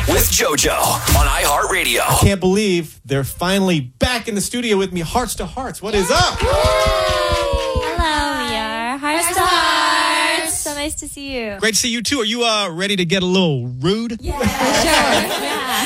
with JoJo on iHeartRadio. I can't believe they're finally back in the studio with me. Hearts to Hearts. What is up? Hello, we are Hearts to Hearts. So nice to see you. Great to see you, too. Are you ready to get a little rude? Yeah, sure. Yeah.